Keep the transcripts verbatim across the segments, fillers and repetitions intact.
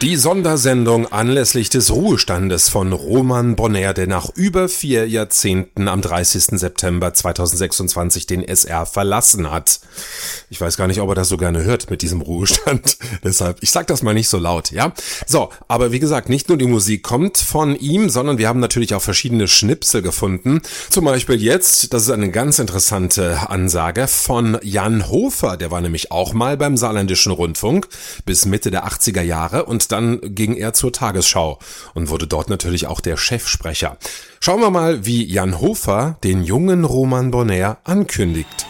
Die Sondersendung anlässlich des Ruhestandes von Roman Bonheur, der nach über vier Jahrzehnten am dreißigsten September zweitausendsechsundzwanzig den S R verlassen hat. Ich weiß gar nicht, ob er das so gerne hört mit diesem Ruhestand. Deshalb, ich sag das mal nicht so laut, ja? So, aber wie gesagt, nicht nur die Musik kommt von ihm, sondern wir haben natürlich auch verschiedene Schnipsel gefunden. Zum Beispiel jetzt, das ist eine ganz interessante Ansage von Jan Hofer. Der war nämlich auch mal beim Saarländischen Rundfunk bis Mitte der achtziger Jahre und dann ging er zur Tagesschau und wurde dort natürlich auch der Chefsprecher. Schauen wir mal, wie Jan Hofer den jungen Roman Bonheur ankündigt.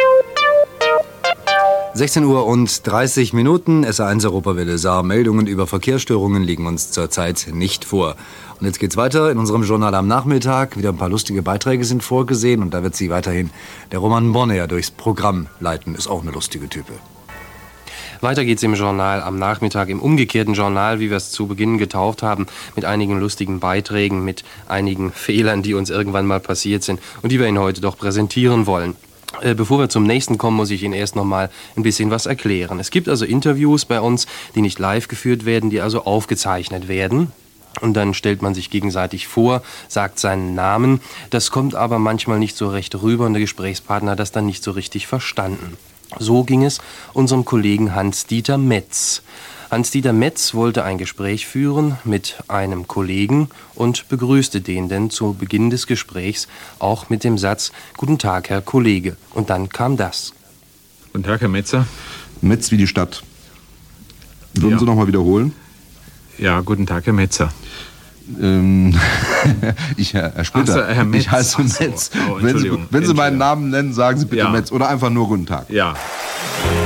sechzehn Uhr und dreißig Minuten, S R eins Europawelle Saar. Meldungen über Verkehrsstörungen liegen uns zurzeit nicht vor. Und jetzt geht's weiter in unserem Journal am Nachmittag. Wieder ein paar lustige Beiträge sind vorgesehen und da wird sie weiterhin der Roman Bonheur durchs Programm leiten. Ist auch eine lustige Type. Weiter geht's im Journal am Nachmittag, im umgekehrten Journal, wie wir es zu Beginn getauft haben, mit einigen lustigen Beiträgen, mit einigen Fehlern, die uns irgendwann mal passiert sind und die wir Ihnen heute doch präsentieren wollen. Äh, bevor wir zum nächsten kommen, muss ich Ihnen erst noch mal ein bisschen was erklären. Es gibt also Interviews bei uns, die nicht live geführt werden, die also aufgezeichnet werden. Und dann stellt man sich gegenseitig vor, sagt seinen Namen. Das kommt aber manchmal nicht so recht rüber und der Gesprächspartner hat das dann nicht so richtig verstanden. So ging es unserem Kollegen Hans-Dieter Metz. Hans-Dieter Metz wollte ein Gespräch führen mit einem Kollegen und begrüßte den denn zu Beginn des Gesprächs auch mit dem Satz: Guten Tag, Herr Kollege. Und dann kam das. Guten Tag, Herr Metzer. Metz wie die Stadt. Würden Ja. Sie noch mal wiederholen? Ja, guten Tag, Herr Metzer. Ähm, ich, Herr, Herr Splitter, Ach so, Herr Metz. ich heiße Ach so. Metz. Oh, wenn Sie, Entschuldigung. wenn Sie meinen Entschuldigung. Namen nennen, sagen Sie bitte Ja. Metz oder einfach nur Guten Tag. Ja,